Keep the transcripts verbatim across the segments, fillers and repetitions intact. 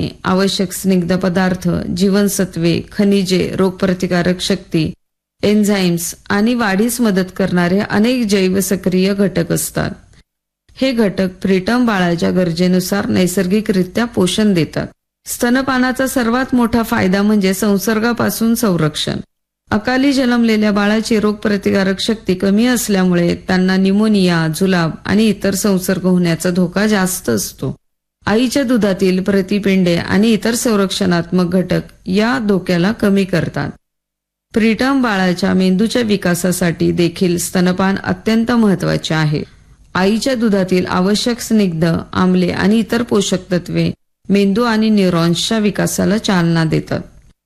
आवश्यक स्निग्ध पदार्थ, जीवनसत्वे, खनिजे, रोगप्रतिकारक शक्ती, एन्झाईम्स आणि वाढीस मदत करणारे अनेक जैवसक्रिय घटक असतात. हे घटक प्रीटर्म बाळाच्या गरजेनुसार नैसर्गिकरित्या पोषण देतात. स्तनपानाचा सर्वात मोठा फायदा म्हणजे संसर्गापासून संरक्षण. अकाली जन्मलेल्या बाळाची रोगप्रतिकारक शक्ती कमी असल्यामुळे त्यांना न्यूमोनिया, जुलाब आणि इतर संसर्ग होण्याचा धोका जास्त असतो. आईच्या दुधातील प्रतिपिंडे आणि इतर संरक्षणात्मक घटक या धोक्याला कमी करतात. प्रीटर्म बाळाच्या मेंदूच्या विकासासाठी देखील स्तनपान अत्यंत महत्वाचे आहे. आईच्या दुधातील आवश्यक स्निग्ध, आम्ले आणि इतर पोषक तत्वे मेंदू आणि न्यूरॉन्सच्या विकासाला चालना देतात.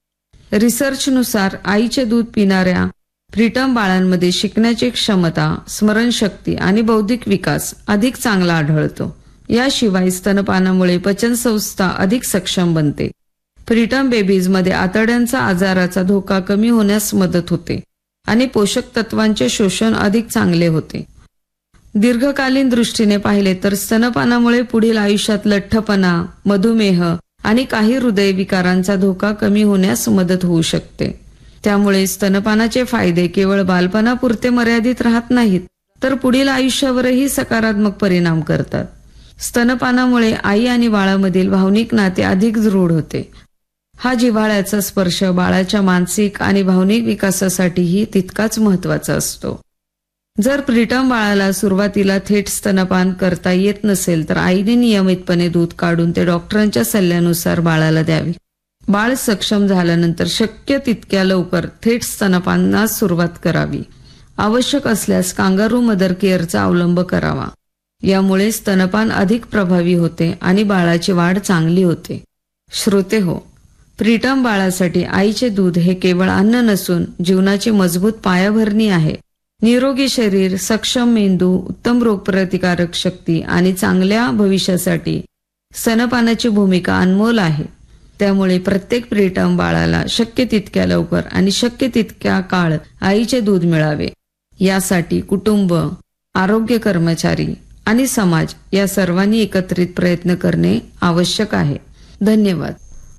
रिसर्चनुसार आईचे दूध पिणाऱ्या प्रीटर्म बाळांमध्ये शिकण्याची क्षमता, स्मरणशक्ती आणि बौद्धिक विकास अधिक चांगला आढळतो. याशिवाय स्तनपानामुळे पचनसंस्था अधिक सक्षम बनते. प्रीटर्म बेबीजमध्ये आतड्यांचा आजाराचा धोका कमी होण्यास मदत होते आणि पोषक तत्वांचे शोषण अधिक चांगले होते. दीर्घकालीन दृष्टीने पाहिले तर स्तनपानामुळे पुढील आयुष्यात लठ्ठपणा, मधुमेह आणि काही हृदयविकारांचा धोका कमी होण्यास मदत होऊ शकते. त्यामुळे स्तनपानाचे फायदे केवळ बालपणापुरते मर्यादित राहत नाहीत, तर पुढील आयुष्यावरही सकारात्मक परिणाम करतात. स्तनपानामुळे आई आणि बाळामधील भावनिक नाते अधिक दृढ होते. हा जिव्हाळ्याचा स्पर्श बाळाच्या मानसिक आणि भावनिक विकासासाठीही तितकाच महत्वाचा असतो. जर प्रीटर्म बाळाला सुरुवातीला थेट स्तनपान करता येत नसेल तर आईने नियमितपणे दूध काढून ते डॉक्टरांच्या सल्ल्यानुसार बाळाला द्यावे. बाळ सक्षम झाल्यानंतर शक्य तितक्या लवकर थेट स्तनपानास सुरुवात करावी. आवश्यक असल्यास कांगारू मदर केअरचा अवलंब करावा. यामुळे स्तनपान अधिक प्रभावी होते आणि बाळाची वाढ चांगली होते. श्रोते हो, प्रीटर्म बाळासाठी आईचे दूध हे केवळ अन्न नसून जीवनाची मजबूत पायाभरणी आहे. निरोगी शरीर, सक्षम मेंदू, उत्तम रोगप्रतिकारक शक्ती आणि चांगल्या भविष्यासाठी स्तनपानाची भूमिका अनमोल आहे. त्यामुळे प्रत्येक प्रीटर्म बाळाला शक्य तितक्या लवकर आणि शक्य तितक्या काळ आईचे दूध मिळावे, यासाठी कुटुंब, आरोग्य कर्मचारी आणि समाज या सर्वांनी एकत्रित प्रयत्न करणे आवश्यक आहे. धन्यवाद.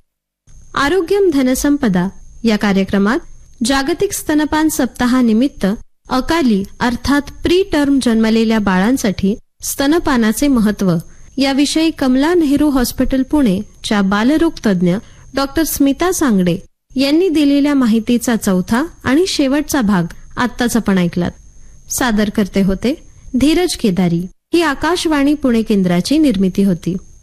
आरोग्यम धनसंपदा या कार्यक्रमात जागतिक स्तनपान सप्ताहानिमित्त अकाली अर्थात प्री टर्म जन्मलेल्या बाळांसाठी स्तनपानाचे महत्त्व याविषयी कमला नेहरू हॉस्पिटल पुणे च्या बालरोग तज्ञ डॉक्टर स्मिता सांगडे यांनी दिलेल्या माहितीचा चौथा आणि शेवटचा भाग आत्ताच आपण ऐकलात. सादर करते होते धीरज केदारी. ही आकाशवाणी पुणे केंद्राची निर्मिती होती.